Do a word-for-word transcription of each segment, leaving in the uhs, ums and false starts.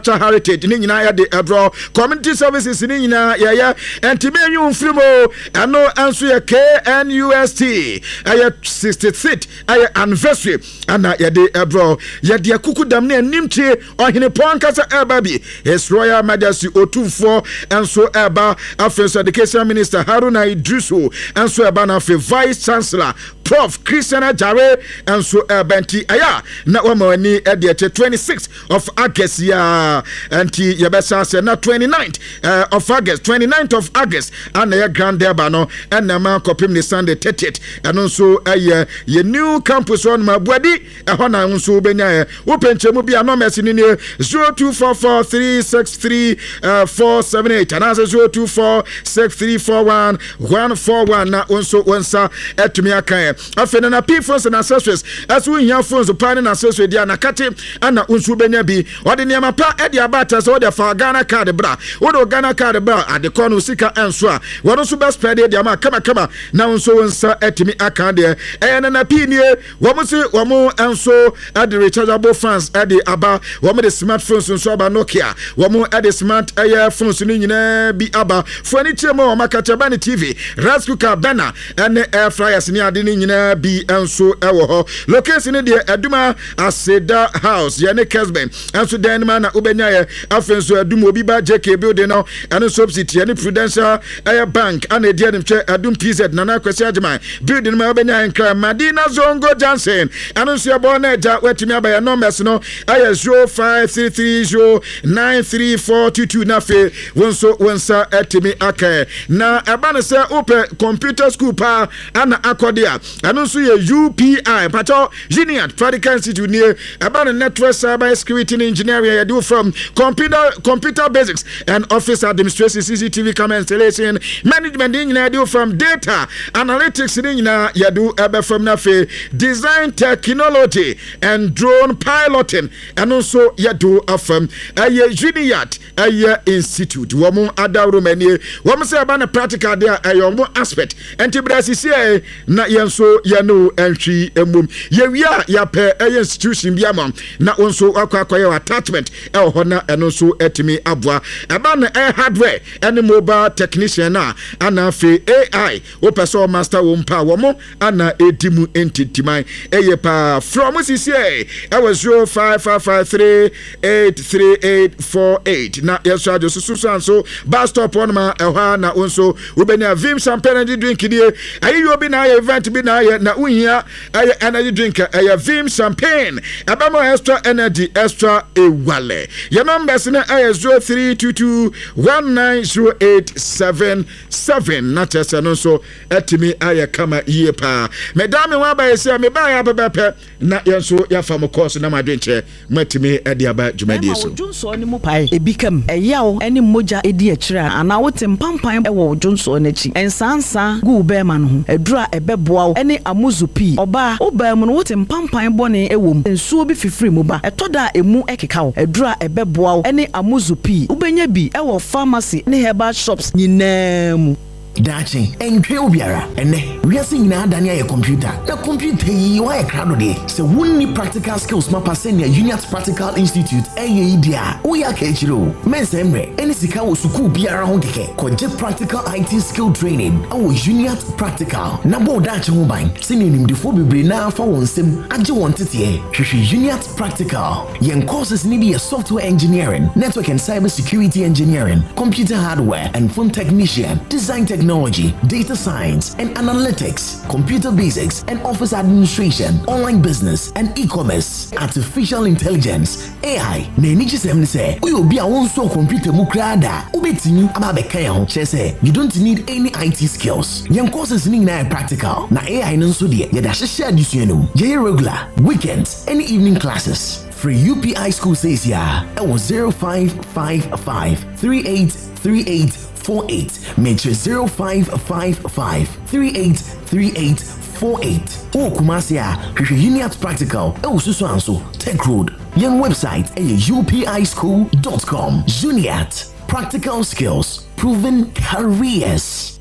heritage ni nyina ya de ebro community services ni nyina ya ya entime yu mfrimo ano anso ya K N U S T aya sixty-third aya anniversary ana ya de ebro ya de akuku dam ne animche ohene ponkasa ebabi His Royal Majesty Otumfo anso eba Afenso Education Minister Haruna Idrisu anso eba na fe Vice Chancellor Prof Christiana Jare anso ebenti aya na wamani ede twenty-sixth of August ya anti yabesa se na twenty-ninth uh, of August twenty-ninth of August ana ya grand eba no na ma kopim ni Sunday thirtieth eno so aye ye new campus on Mabuadi ehona na nso benya wo penchemu bia no mesi ni zero two four four three six three four seven eight and as zero two four six three four one one four one na onso onsa etumi akan afena na P phones and accessories as we hear phones pan and accessories dia na kate ana onso benya bi ode ne mapa e dia bata so de fa Ghana card bra wo Ghana card bra ade kono sika enso a wo so best spread dia ma kama kama na onso onsa etumi akan de e na na P nie wo mo se wo mo enso at the rechargeable phones at the aba wo mo the smartphones nso aba Nokia wo mo at the smart air phones ni nyina bi aba furniture mo makata ba ni T V rice cooker banner and air fryers ni ade ni nyina bi enso ewo ho location ni de aduma Aseda house ye ne Kesben enso den ma na ubenya ye afenso aduma obi ba J K building no and subsidy ni Prudential air bank and de dem che adum P Z na na kwesi agema building ma ubenya nkra Madina Zongo Johnson and so abo na ja wetimi aba numbers no aye zero five three three zero nine three four two two na fe wonso wonsa etimi aka na eba na se open computer school pa ana akodia anu so ye U P I pato Junior Practical Institute ni eba na network cyber security and engineering you do from computer computer basics and office administration C C T V camera installation management in you do from data analytics in you do eba from na fe design technology and drone piloting and also you do from a Junior a institute woman adawro manie woman say about the practical there a young aspect and tibrasi say na yenso yano entry emum ye wia ya pe a institution biama na onso akwakoye attachment e hona eno so etimi aboa about na hardware and mobile technician na ana fe A I wo person master wo mpa womo ana edimu entitimai eye pa from C A I was zero five five five three eight three eight four eight na yeso ajo susu so bus stop on ma ehwa na onso ubenya vim champagne energy drink die ayi yo bi na event bi na ye na unhia ayi energy drink ayi vim champagne abamo extra energy extra ewale your numbers na ayi zero three two two one nine zero eight seven seven na tesa no so etimi ayi kama yie pa medame wa ba yesi me ba ya bebepe na yenso ya fam course na madwenche matimi ade aba dwumadi so junso ni mu pai ebikam eyawo eni moja edi akira ana wote mpampan ewo junso nachi ensansa gu bema no edura ebeboa eni amuzupi oba oba mu no wote mpampan bone ewom ensuo bi fifiri mu ba etoda emu ekekawo edura ebeboa eni amuzupi ubenya bi ewo pharmacy ne herbal shops nyinamu dachi enkwe obiara ene wiase nyina dani aye computer na computer yi wa ekrado de se wonni practical skills mapa senior Union Practical Institute eye idia wo ya ka echiro mensemre eni sika wo suku biara ho keke koje practical I T skill training awo Union Practical na bo dachi ho ban senior nimdefo bebre na fa wonsem age won tete hwehwe Union Practical yen courses ni be software engineering, network and cyber security engineering, computer hardware and phone technician, design technology Technology, data science and analytics, computer basics and office administration, online business and e-commerce, artificial intelligence, A I. Na eniji sem say, we obi a won so computer mu krada, ubetini ababeka ya ho chese. You don't need any I T skills. Yan courses ni na practical. Na A I nso de, ya da hye adisuenu. Je regular, weekends, and evening classes. Free U P I school says ya. It was zero five five five three eight three eight four eight. Major zero five five five three eight three eight four eight. O Kumasia, Union Practical, El Susu Anso, Tech Road. Young website at U P I school dot com. Juniat, practical skills, proven careers.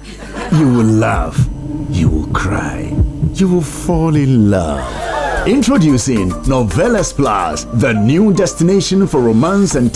You will laugh, you will cry, you will fall in love. Introducing Novelas Plus, the new destination for romance and